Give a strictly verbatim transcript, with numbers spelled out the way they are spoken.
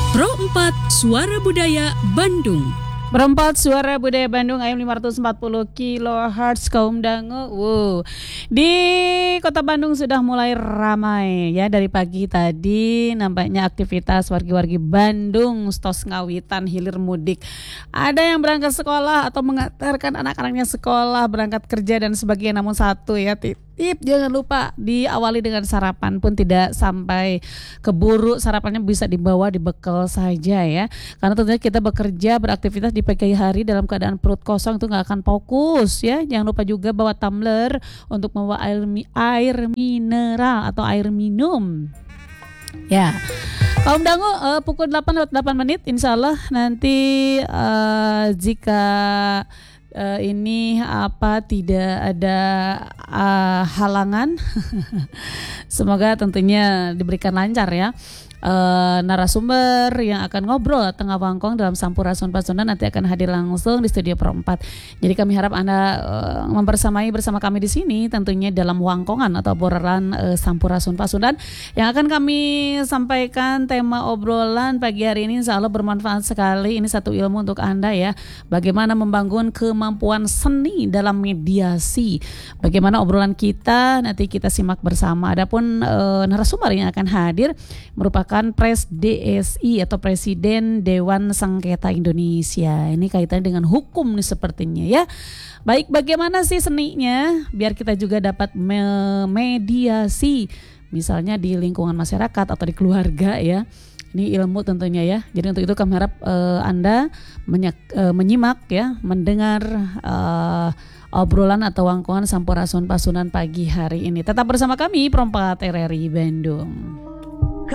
Pro empat Suara Budaya Bandung. Berempat Suara Budaya Bandung A M lima ratus empat puluh kilohertz kaum dangu. Wow. Di Kota Bandung sudah mulai ramai ya dari pagi tadi, nampaknya aktivitas wargi-wargi Bandung stos ngawitan hilir mudik. Ada yang berangkat sekolah atau mengantarkan anak-anaknya sekolah, berangkat kerja dan sebagainya. Namun satu ya tip, jangan lupa diawali dengan sarapan pun tidak sampai keburu, sarapannya bisa dibawa dibekal saja ya. Karena tentunya kita bekerja beraktivitas di pagi hari dalam keadaan perut kosong itu nggak akan fokus ya. Jangan lupa juga bawa tumbler untuk membawa air, air mineral atau air minum. Ya, kaum dangu uh, pukul delapan lewat delapan menit insya Allah nanti uh, jika uh, ini apa tidak ada uh, halangan semoga tentunya diberikan lancar ya. Uh, narasumber yang akan ngobrol tengah wangkong dalam Sampurasun Pasundan nanti akan hadir langsung di studio Pro empat. Jadi kami harap Anda uh, membersamai bersama kami di sini tentunya dalam wangkongan atau obrolan uh, Sampurasun Pasundan yang akan kami sampaikan. Tema obrolan pagi hari ini insya Allah bermanfaat sekali. Ini satu ilmu untuk Anda ya. Bagaimana membangun kemampuan seni dalam mediasi. Bagaimana obrolan kita nanti kita simak bersama. Adapun uh, narasumber yang akan hadir merupakan Pres D S I atau Presiden Dewan Sengketa Indonesia. Ini kaitannya dengan hukum nih sepertinya ya. Baik, bagaimana sih seninya biar kita juga dapat memediasi misalnya di lingkungan masyarakat atau di keluarga ya. Ini ilmu tentunya ya. Jadi untuk itu kami harap uh, Anda menyak, uh, menyimak ya, mendengar uh, obrolan atau wangkongan Sampurasun Pasundan pagi hari ini. Tetap bersama kami Pro empat R R I Bandung.